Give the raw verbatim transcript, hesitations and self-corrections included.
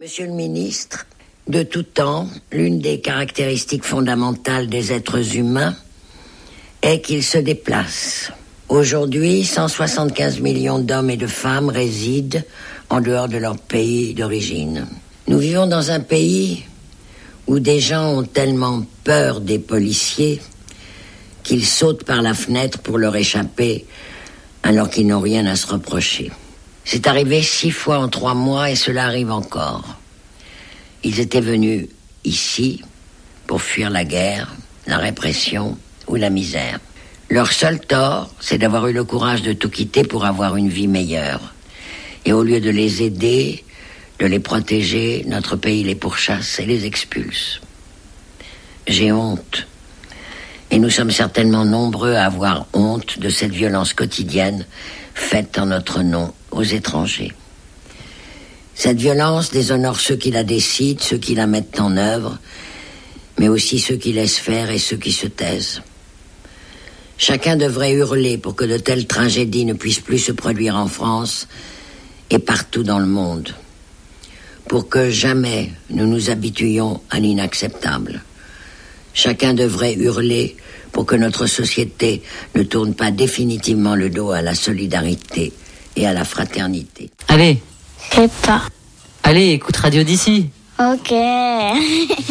Monsieur le ministre, de tout temps, l'une des caractéristiques fondamentales des êtres humains est qu'ils se déplacent. Aujourd'hui, cent soixante-quinze millions d'hommes et de femmes résident en dehors de leur pays d'origine. Nous vivons dans un pays où des gens ont tellement peur des policiers qu'ils sautent par la fenêtre pour leur échapper alors qu'ils n'ont rien à se reprocher. C'est arrivé six fois en trois mois et cela arrive encore. Ils étaient venus ici pour fuir la guerre, la répression ou la misère. Leur seul tort, c'est d'avoir eu le courage de tout quitter pour avoir une vie meilleure. Et au lieu de les aider, de les protéger, notre pays les pourchasse et les expulse. J'ai honte. Et nous sommes certainement nombreux à avoir honte de cette violence quotidienne faite en notre nom aux étrangers. Cette violence déshonore ceux qui la décident, ceux qui la mettent en œuvre, mais aussi ceux qui laissent faire et ceux qui se taisent. Chacun devrait hurler pour que de telles tragédies ne puissent plus se produire en France et partout dans le monde, pour que jamais nous nous habituions à l'inacceptable. Chacun devrait hurler pour que notre société ne tourne pas définitivement le dos à la solidarité et à la fraternité. Allez. Je sais pas. Allez, écoute Radio d'ici. Ok.